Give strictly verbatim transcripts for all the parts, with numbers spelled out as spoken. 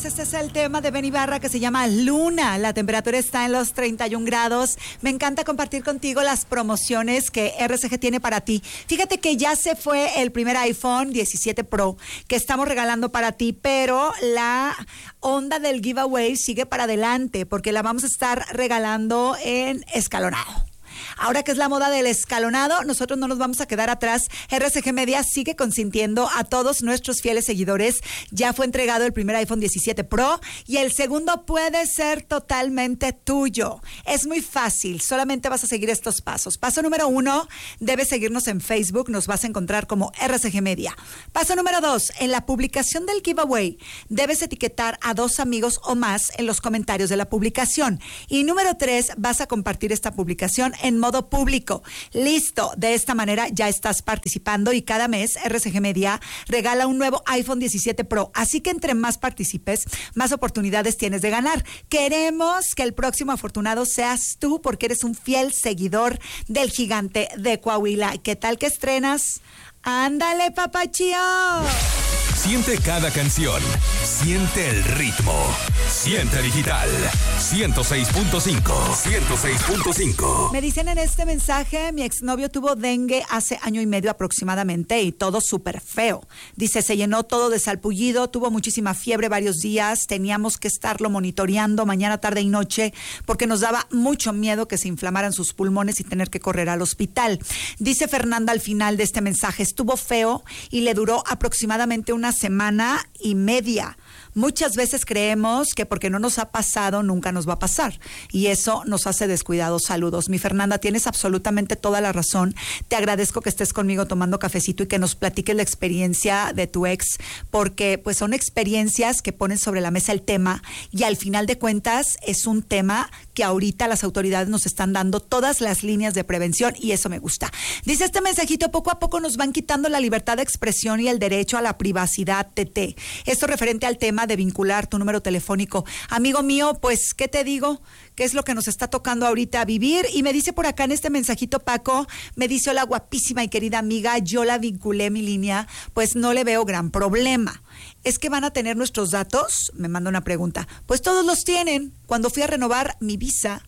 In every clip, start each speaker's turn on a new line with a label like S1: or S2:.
S1: Este es el tema de Ben Ibarra que se llama Luna. La temperatura está en los treinta y un grados. Me encanta compartir contigo las promociones que R C G tiene para ti. Fíjate que ya se fue el primer iPhone diecisiete Pro que estamos regalando para ti, pero la onda del giveaway sigue para adelante porque la vamos a estar regalando en escalonado. Ahora que es la moda del escalonado, nosotros no nos vamos a quedar atrás. R C G Media sigue consintiendo a todos nuestros fieles seguidores. Ya fue entregado el primer iPhone diecisiete Pro y el segundo puede ser totalmente tuyo. Es muy fácil, solamente vas a seguir estos pasos. Paso número uno, debes seguirnos en Facebook, nos vas a encontrar como R C G Media. Paso número dos, en la publicación del giveaway, debes etiquetar a dos amigos o más en los comentarios de la publicación. Y número tres, vas a compartir esta publicación en modo público. Listo, de esta manera ya estás participando y cada mes R C G Media regala un nuevo iPhone diecisiete Pro. Así que entre más participes, más oportunidades tienes de ganar. Queremos que el próximo afortunado seas tú porque eres un fiel seguidor del gigante de Coahuila. ¿Qué tal que estrenas? ¡Ándale, papachío!
S2: Siente cada canción, siente el ritmo, siente digital, ciento seis punto cinco, ciento seis punto cinco.
S1: Me dicen en este mensaje, mi exnovio tuvo dengue hace año y medio aproximadamente y todo súper feo. Dice, se llenó todo de salpullido, tuvo muchísima fiebre varios días, teníamos que estarlo monitoreando mañana, tarde y noche porque nos daba mucho miedo que se inflamaran sus pulmones y tener que correr al hospital. Dice Fernanda al final de este mensaje, estuvo feo y le duró aproximadamente una semana y media. Muchas veces creemos que porque no nos ha pasado, nunca nos va a pasar. Y eso nos hace descuidados. Saludos. Mi Fernanda, tienes absolutamente toda la razón. Te agradezco que estés conmigo tomando cafecito y que nos platiques la experiencia de tu ex, porque pues son experiencias que ponen sobre la mesa el tema y al final de cuentas es un tema que ahorita las autoridades nos están dando todas las líneas de prevención y eso me gusta. Dice este mensajito, poco a poco nos van quitando la libertad de expresión y el derecho a la privacidad, T T. Esto referente al tema de vincular tu número telefónico. Amigo mío, pues, ¿qué te digo? ¿Qué es lo que nos está tocando ahorita vivir? Y me dice por acá en este mensajito Paco, me dice, hola guapísima y querida amiga, yo la vinculé mi línea, pues no le veo gran problema. ¿Es que van a tener nuestros datos? Me manda una pregunta. Pues todos los tienen. Cuando fui a renovar mi visa,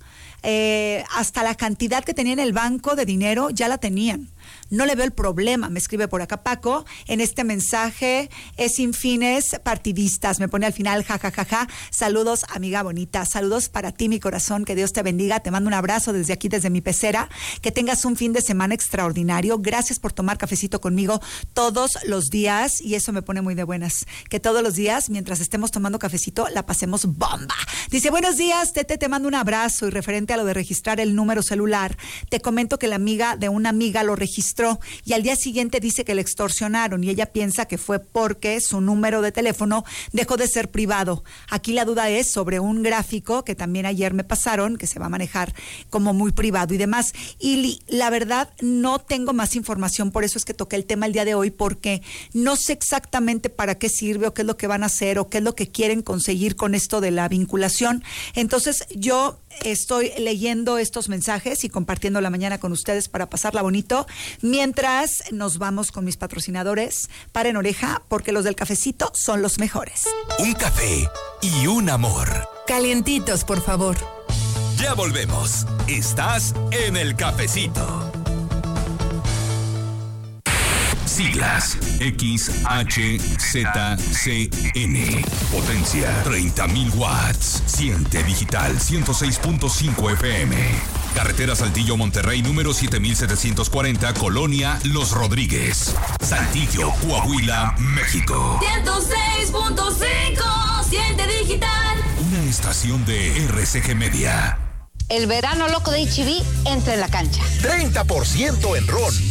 S1: eh, hasta la cantidad que tenía en el banco de dinero ya la tenían. No le veo el problema, me escribe por acá Paco, en este mensaje es sin fines partidistas, me pone al final jajajaja, ja, ja, ja. Saludos amiga bonita, saludos para ti mi corazón, que Dios te bendiga, te mando un abrazo desde aquí, desde mi pecera, que tengas un fin de semana extraordinario, gracias por tomar cafecito conmigo todos los días y eso me pone muy de buenas, que todos los días mientras estemos tomando cafecito la pasemos bomba. Dice, buenos días Tete, te mando un abrazo y referente a lo de registrar el número celular, te comento que la amiga de una amiga lo registró y al día siguiente dice que le extorsionaron y ella piensa que fue porque su número de teléfono dejó de ser privado. Aquí la duda es sobre un gráfico que también ayer me pasaron, que se va a manejar como muy privado y demás. Y la verdad no tengo más información, por eso es que toqué el tema el día de hoy, porque no sé exactamente para qué sirve o qué es lo que van a hacer o qué es lo que quieren conseguir con esto de la vinculación. Entonces yo estoy leyendo estos mensajes y compartiendo la mañana con ustedes para pasarla bonito. Mientras nos vamos con mis patrocinadores, paren oreja porque los del cafecito son los mejores.
S2: Un café y un amor.
S3: Calientitos, por favor.
S2: Ya volvemos. Estás en el cafecito. Siglas X H Z C N. Potencia treinta mil watts. Siente digital ciento seis punto cinco F M. Carretera Saltillo Monterrey número siete mil setecientos cuarenta, Colonia Los Rodríguez, Saltillo, Coahuila, México.
S4: ciento seis punto cinco. Siente digital.
S2: Una estación de R C G Media.
S5: El verano loco de H E B entra en la cancha.
S6: treinta por ciento en ron,